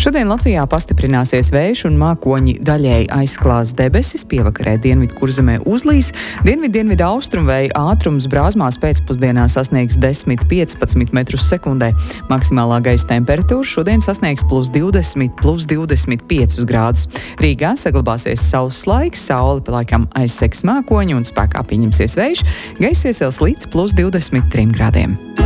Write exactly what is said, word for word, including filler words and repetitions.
Šodien Latvijā pastiprināsies vējš un mākoņi daļēji aizklās debesis, pievakarē dienvidu kurzemē uzlīs, dienvidu-dienvidu austrumvēja ātrums Brāzmās pēcpusdienā sasniegs desmit līdz piecpadsmit metrus sekundē. Maksimālā gaisa temperatūra šodien sasniegs plus divdesmit, plus divdesmit piecus grādus. Rīgā saglabāsies sauss laiks, saule pa laikam aizsegs mākoņi un spēkā pieņemsies vējš, gaiss iesils līdz plus divdesmit trim grādiem.